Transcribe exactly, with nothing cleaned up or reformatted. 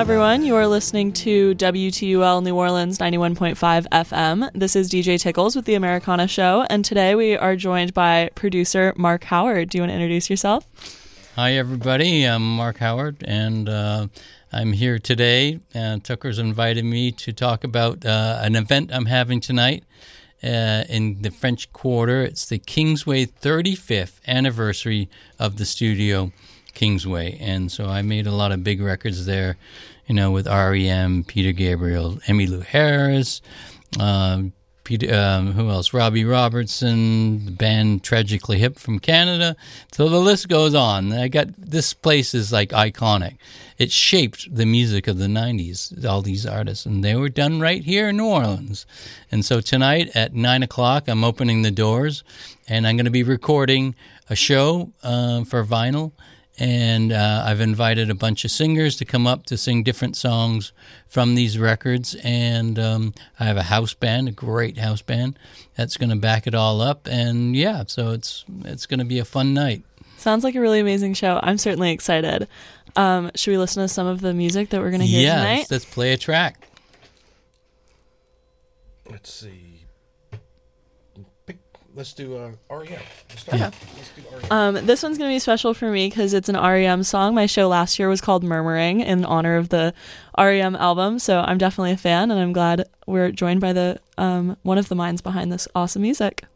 everyone. You are listening to W T U L New Orleans ninety-one point five F M. This is D J Tickles with the Americana Show, and today we are joined by producer Mark Howard. Do you want to introduce yourself? Hi, everybody. I'm Mark Howard, and uh, I'm here today. Uh, Tucker's invited me to talk about uh, an event I'm having tonight uh, in the French Quarter. It's the Kingsway thirty-fifth anniversary of the studio Kingsway, and so I made a lot of big records there, you know, with R E M, Peter Gabriel, Emmylou Harris, uh, Peter, um, who else? Robbie Robertson, the band Tragically Hip from Canada. So the list goes on. I got this place is like iconic. It shaped the music of the nineties. All these artists, and they were done right here in New Orleans. And so tonight at nine o'clock, I'm opening the doors, and I'm going to be recording a show uh, for vinyl. And uh, I've invited a bunch of singers to come up to sing different songs from these records. And um, I have a house band, a great house band, that's going to back it all up. And yeah, so it's it's going to be a fun night. Sounds like a really amazing show. I'm certainly excited. Um, should we listen to some of the music that we're going to hear yeah, tonight? Yeah, let's, let's play a track. Let's see. Let's do uh, R E M. Let's, okay. Let's do R E M. Um, this one's going to be special for me because it's an R E M song. My show last year was called Murmuring in honor of the R E M album, so I'm definitely a fan, and I'm glad we're joined by the um, one of the minds behind this awesome music.